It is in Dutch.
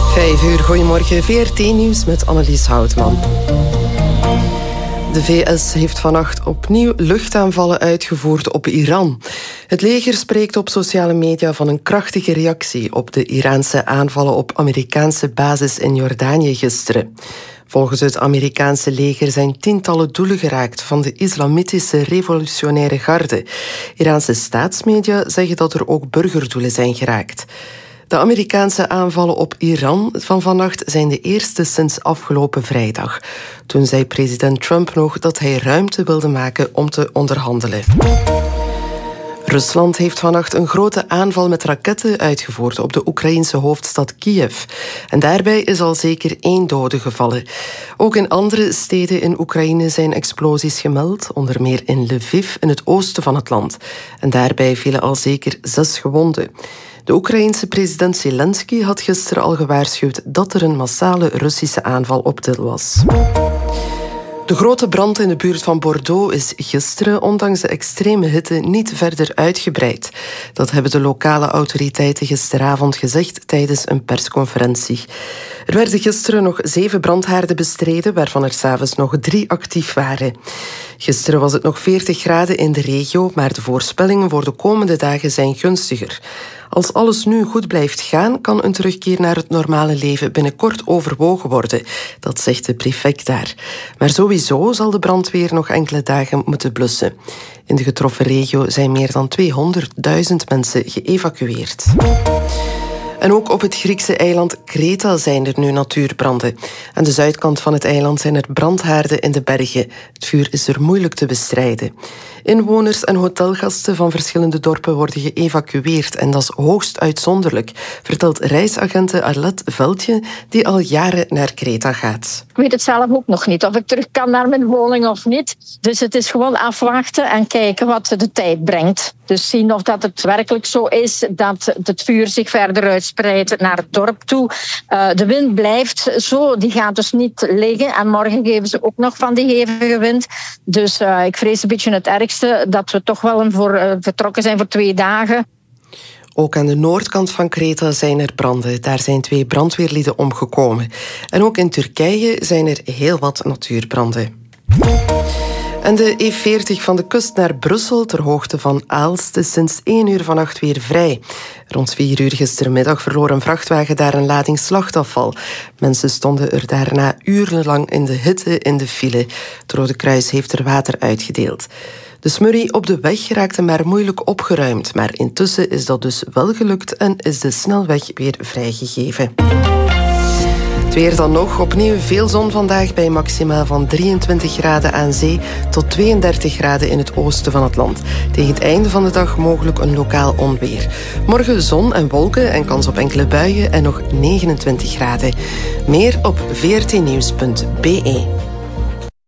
5 uur, goedemorgen. VRT-nieuws met Annelies Houtman. De VS heeft vannacht opnieuw luchtaanvallen uitgevoerd op Iran. Het leger spreekt op sociale media van een krachtige reactie op de Iraanse aanvallen op Amerikaanse bases in Jordanië gisteren. Volgens het Amerikaanse leger zijn tientallen doelen geraakt van de islamitische revolutionaire garde. Iraanse staatsmedia zeggen dat er ook burgerdoelen zijn geraakt. De Amerikaanse aanvallen op Iran van vannacht zijn de eerste sinds afgelopen vrijdag. Toen zei president Trump nog dat hij ruimte wilde maken om te onderhandelen. Rusland heeft vannacht een grote aanval met raketten uitgevoerd op de Oekraïnse hoofdstad Kiev. En daarbij is al zeker 1 dode gevallen. Ook in andere steden in Oekraïne zijn explosies gemeld, onder meer in Lviv in het oosten van het land. En daarbij vielen al zeker 6 gewonden. De Oekraïense president Zelensky had gisteren al gewaarschuwd dat er een massale Russische aanval op til was. De grote brand in de buurt van Bordeaux is gisteren, ondanks de extreme hitte, niet verder uitgebreid. Dat hebben de lokale autoriteiten gisteravond gezegd tijdens een persconferentie. Er werden gisteren nog 7 brandhaarden bestreden, waarvan er 's avonds nog 3 actief waren. Gisteren was het nog 40 graden in de regio, maar de voorspellingen voor de komende dagen zijn gunstiger. Als alles nu goed blijft gaan, kan een terugkeer naar het normale leven binnenkort overwogen worden. Dat zegt de prefect daar. Maar sowieso zal de brandweer nog enkele dagen moeten blussen. In de getroffen regio zijn meer dan 200.000 mensen geëvacueerd. En ook op het Griekse eiland Kreta zijn er nu natuurbranden. Aan de zuidkant van het eiland zijn er brandhaarden in de bergen. Het vuur is er moeilijk te bestrijden. Inwoners en hotelgasten van verschillende dorpen worden geëvacueerd en dat is hoogst uitzonderlijk, vertelt reisagente Arlette Veldje, die al jaren naar Kreta gaat. Ik weet het zelf ook nog niet, of ik terug kan naar mijn woning of niet. Dus het is gewoon afwachten en kijken wat de tijd brengt. Dus zien of dat het werkelijk zo is dat het vuur zich verder uitspreidt naar het dorp toe. De wind blijft zo, die gaat dus niet liggen. En morgen geven ze ook nog van die hevige wind. Dus ik vrees een beetje het ergste, dat we toch wel vertrokken zijn voor 2 dagen. Ook aan de noordkant van Kreta zijn er branden. Daar zijn 2 brandweerlieden omgekomen. En ook in Turkije zijn er heel wat natuurbranden. En de E40 van de kust naar Brussel, ter hoogte van Aalst, is sinds 1 uur vannacht weer vrij. Rond 4 uur gistermiddag verloor een vrachtwagen daar een lading slachtafval. Mensen stonden er daarna urenlang in de hitte in de file. Het Rode Kruis heeft er water uitgedeeld. De smurrie op de weg raakte maar moeilijk opgeruimd, maar intussen is dat dus wel gelukt en is de snelweg weer vrijgegeven. Het weer dan nog. Opnieuw veel zon vandaag bij maxima van 23 graden aan zee tot 32 graden in het oosten van het land. Tegen het einde van de dag mogelijk een lokaal onweer. Morgen zon en wolken en kans op enkele buien en nog 29 graden. Meer op vrtnieuws.be.